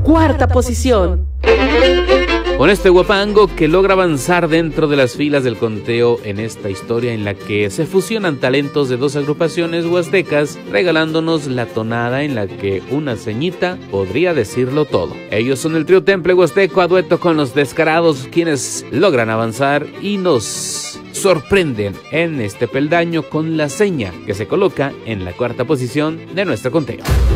cuarta posición. Con este guapango que logra avanzar dentro de las filas del conteo en esta historia en la que se fusionan talentos de dos agrupaciones huastecas, regalándonos la tonada en la que una ceñita podría decirlo todo. Ellos son el trío Temple Huasteco a dueto con Los Descarados, quienes logran avanzar y nos sorprenden en este peldaño con La Seña, que se coloca en la cuarta posición de nuestro conteo.